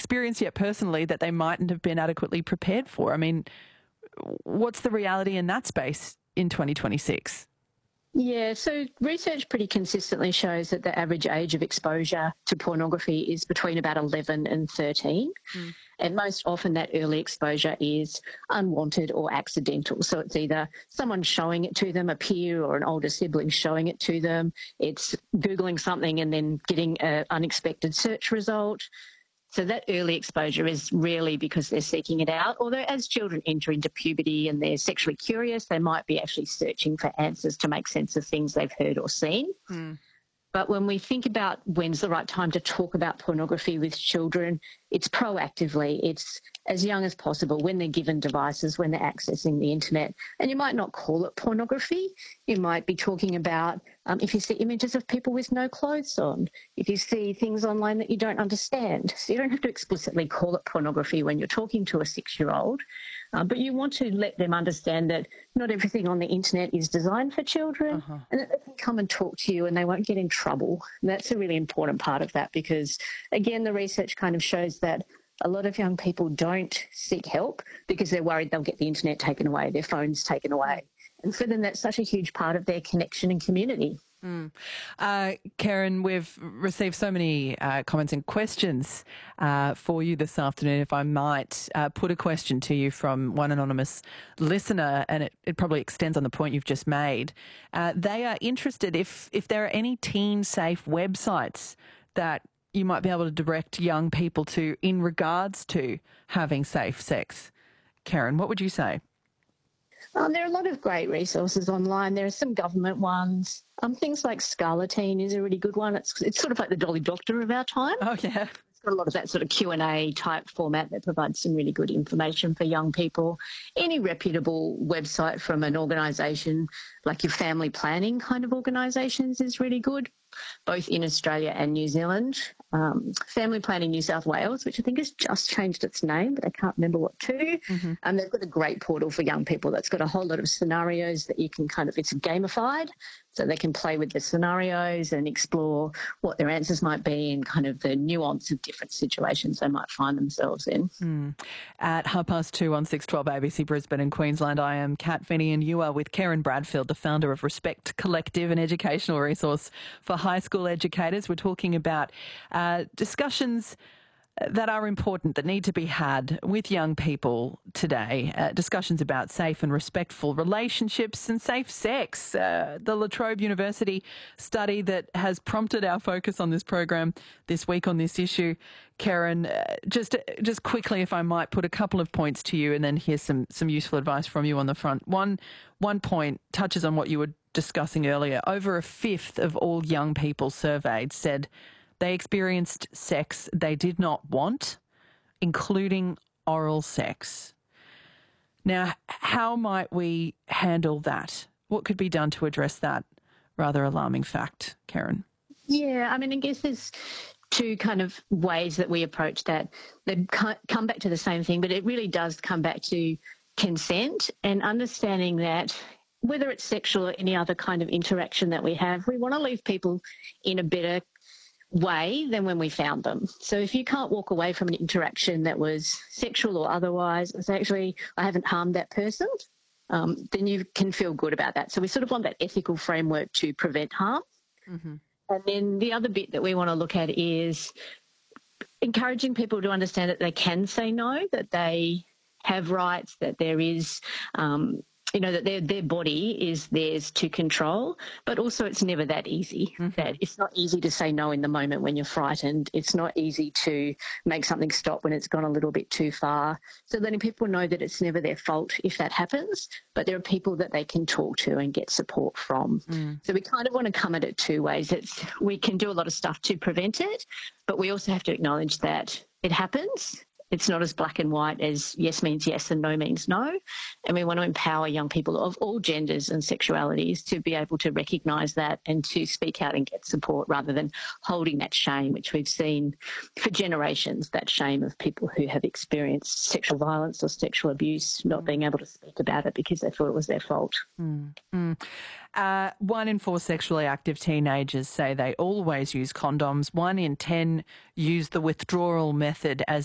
experienced yet personally that they mightn't have been adequately prepared for. I mean, what's the reality in that space in 2026? Yeah, so research pretty consistently shows that the average age of exposure to pornography is between about 11 and 13. And most often that early exposure is unwanted or accidental. So it's either someone showing it to them, a peer or an older sibling showing it to them. It's Googling something and then getting an unexpected search result. So that early exposure is rarely because they're seeking it out, although as children enter into puberty and they're sexually curious, they might be actually searching for answers to make sense of things they've heard or seen. But when we think about when's the right time to talk about pornography with children, it's proactively. It's as young as possible when they're given devices, when they're accessing the internet. And you might not call it pornography. You might be talking about if you see images of people with no clothes on, if you see things online that you don't understand. So you don't have to explicitly call it pornography when you're talking to a 6-year-old. But you want to let them understand that not everything on the internet is designed for children and that they can come and talk to you and they won't get in trouble. And that's a really important part of that because, again, the research kind of shows that a lot of young people don't seek help because they're worried they'll get the internet taken away, their phones taken away. And for them, that's such a huge part of their connection and community. Karen, we've received so many comments and questions for you this afternoon. If I might put a question to you from one anonymous listener, and it probably extends on the point you've just made. They are interested if there are any teen-safe websites that you might be able to direct young people to in regards to having safe sex. Karen, what would you say? There are a lot of great resources online. There are some government ones. Things like Scarleteen is a really good one. It's sort of like the Dolly Doctor of our time. Oh, yeah. It's got a lot of that sort of Q&A type format that provides some really good information for young people. Any reputable website from an organisation like your family planning kind of organisations is really good, both in Australia and New Zealand. Family Planning New South Wales, which I think has just changed its name, but I can't remember what to. They've got a great portal for young people that's got a whole lot of scenarios that you can it's gamified, so they can play with the scenarios and explore what their answers might be and kind of the nuance of different situations they might find themselves in. At 2:30 on 612 ABC Brisbane and Queensland, I am Kat Finney and you are with Karen Bradfield, the founder of Respect Collective, an educational resource for high school educators. We're talking about discussions that are important, that need to be had with young people today, discussions about safe and respectful relationships and safe sex. The La Trobe University study that has prompted our focus on this program this week on this issue. Karen, just quickly, if I might put a couple of points to you and then hear some useful advice from you on the front. One point touches on what you were discussing earlier. Over a fifth of all young people surveyed said they experienced sex they did not want, including oral sex. Now, how might we handle that? What could be done to address that rather alarming fact, Karen? Yeah, I mean, I guess there's two kind of ways that we approach that. They come back to the same thing, but it really does come back to consent and understanding that whether it's sexual or any other kind of interaction that we have, we want to leave people in a better way than when we found them. So if you can't walk away from an interaction that was sexual or otherwise, it's actually, I haven't harmed that person, then you can feel good about that. So we sort of want that ethical framework to prevent harm. And then the other bit that we want to look at is encouraging people to understand that they can say no, that they have rights, that there is that their body is theirs to control, but also it's never that easy. That it's not easy to say no in the moment when you're frightened. It's not easy to make something stop when it's gone a little bit too far. So letting people know that it's never their fault if that happens, but there are people that they can talk to and get support from. So we kind of want to come at it two ways. We can do a lot of stuff to prevent it, but we also have to acknowledge that it happens. It's not as black and white as yes means yes and no means no. And we want to empower young people of all genders and sexualities to be able to recognise that and to speak out and get support rather than holding that shame, which we've seen for generations, that shame of people who have experienced sexual violence or sexual abuse not being able to speak about it because they thought it was their fault. 1 in 4 sexually active teenagers say they always use condoms. 1 in 10 use the withdrawal method as